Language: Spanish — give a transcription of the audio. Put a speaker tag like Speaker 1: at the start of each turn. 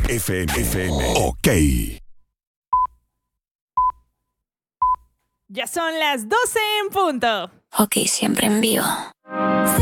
Speaker 1: FM. Ok.
Speaker 2: Ya son las 12 en punto.
Speaker 3: Ok, siempre en vivo.